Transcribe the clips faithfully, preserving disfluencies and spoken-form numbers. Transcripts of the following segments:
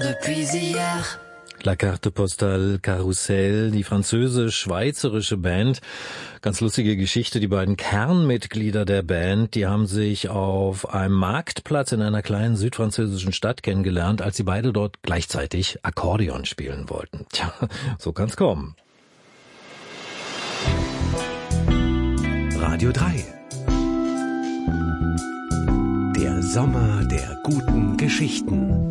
depuis hier. La Carte Postale Karussell, die französisch-schweizerische Band. Ganz lustige Geschichte, die beiden Kernmitglieder der Band, die haben sich auf einem Marktplatz in einer kleinen südfranzösischen Stadt kennengelernt, als sie beide dort gleichzeitig Akkordeon spielen wollten. Tja, so kann's kommen. Radio drei. Der Sommer der guten Geschichten.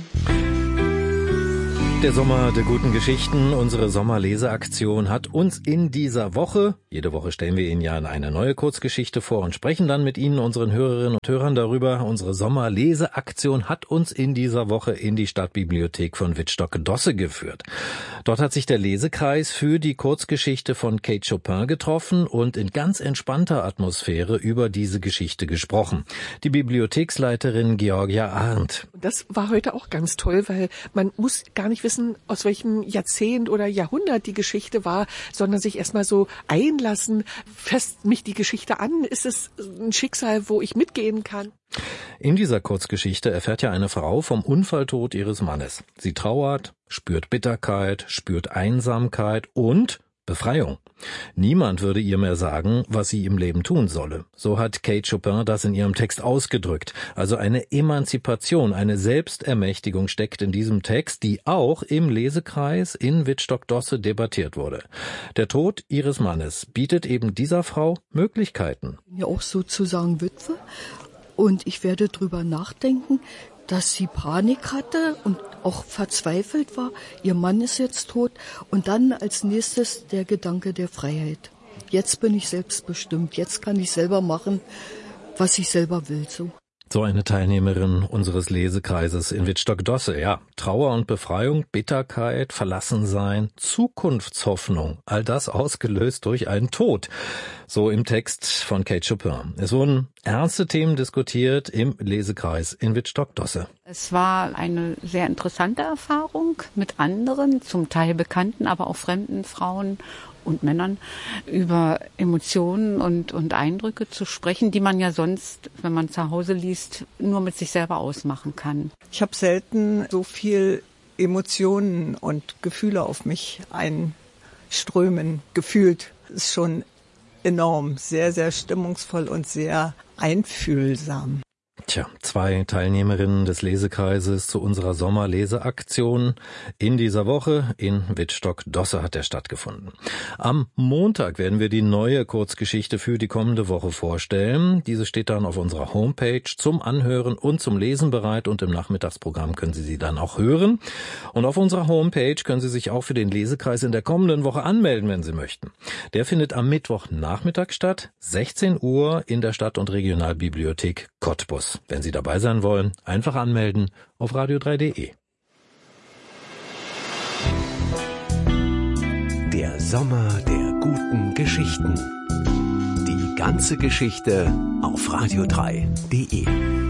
Der Sommer der guten Geschichten, unsere Sommerleseaktion, hat uns in dieser Woche, jede Woche stellen wir Ihnen ja eine neue Kurzgeschichte vor und sprechen dann mit Ihnen, unseren Hörerinnen und Hörern, darüber. Unsere Sommerleseaktion hat uns in dieser Woche in die Stadtbibliothek von Wittstock-Dosse geführt. Dort hat sich der Lesekreis für die Kurzgeschichte von Kate Chopin getroffen und in ganz entspannter Atmosphäre über diese Geschichte gesprochen. Die Bibliotheksleiterin Georgia Arndt. Das war heute auch ganz toll, weil man muss gar nicht wissen, aus welchem Jahrzehnt oder Jahrhundert die Geschichte war, sondern sich erstmal so einlassen. Fasst mich die Geschichte an? Ist es ein Schicksal, wo ich mitgehen kann? In dieser Kurzgeschichte erfährt ja eine Frau vom Unfalltod ihres Mannes. Sie trauert, spürt Bitterkeit, spürt Einsamkeit und Befreiung. Niemand würde ihr mehr sagen, was sie im Leben tun solle. So hat Kate Chopin das in ihrem Text ausgedrückt. Also eine Emanzipation, eine Selbstermächtigung steckt in diesem Text, die auch im Lesekreis in Wittstock-Dosse debattiert wurde. Der Tod ihres Mannes bietet eben dieser Frau Möglichkeiten. Ja, auch sozusagen Witwe. Und ich werde drüber nachdenken, dass sie Panik hatte und auch verzweifelt war. Ihr Mann ist jetzt tot. Und dann als nächstes der Gedanke der Freiheit. Jetzt bin ich selbstbestimmt. Jetzt kann ich selber machen, was ich selber will. So. So eine Teilnehmerin unseres Lesekreises in Wittstock-Dosse. Ja, Trauer und Befreiung, Bitterkeit, Verlassensein, Zukunftshoffnung. All das ausgelöst durch einen Tod. So im Text von Kate Chopin. Es wurden ernste Themen diskutiert im Lesekreis in Wittstock-Dosse. Es war eine sehr interessante Erfahrung mit anderen, zum Teil bekannten, aber auch fremden Frauen und Männern über Emotionen und, und Eindrücke zu sprechen, die man ja sonst, wenn man zu Hause liest, nur mit sich selber ausmachen kann. Ich habe selten so viel Emotionen und Gefühle auf mich einströmen gefühlt. Es ist schon enorm, sehr, sehr stimmungsvoll und sehr einfühlsam. Tja, zwei Teilnehmerinnen des Lesekreises zu unserer Sommerleseaktion in dieser Woche in Wittstock-Dosse hat der stattgefunden. Am Montag werden wir die neue Kurzgeschichte für die kommende Woche vorstellen. Diese steht dann auf unserer Homepage zum Anhören und zum Lesen bereit und im Nachmittagsprogramm können Sie sie dann auch hören. Und auf unserer Homepage können Sie sich auch für den Lesekreis in der kommenden Woche anmelden, wenn Sie möchten. Der findet am Mittwochnachmittag statt, sechzehn Uhr in der Stadt- und Regionalbibliothek Cottbus. Wenn Sie dabei sein wollen, einfach anmelden auf radio drei punkt de. Der Sommer der guten Geschichten. Die ganze Geschichte auf radio drei punkt de.